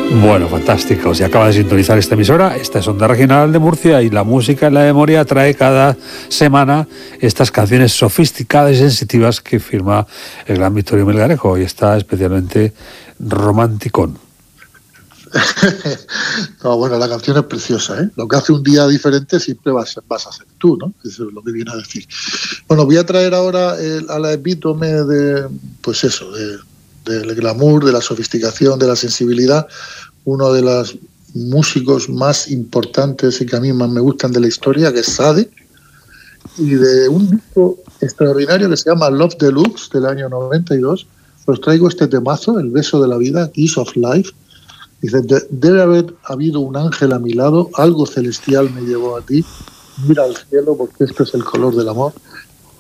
Bueno, fantástico. Si acaba de sintonizar esta emisora, esta es Onda Regional de Murcia y la música en la memoria trae cada semana estas canciones sofisticadas y sensitivas que firma el gran Victorio Melgarejo y está especialmente romanticón. No, bueno, la canción es preciosa, ¿eh? Lo que hace un día diferente siempre vas a ser tú, ¿no? Eso es lo que viene a decir. Bueno, voy a traer ahora a la epítome pues eso, del glamour, de la sofisticación, de la sensibilidad, uno de los músicos más importantes y que a mí más me gustan de la historia, que es Sade, y de un disco extraordinario que se llama Love Deluxe del año 92, os traigo este temazo, El beso de la vida, Kiss of Life. Dice, debe haber habido un ángel a mi lado, algo celestial me llevó a ti, mira al cielo porque esto es el color del amor.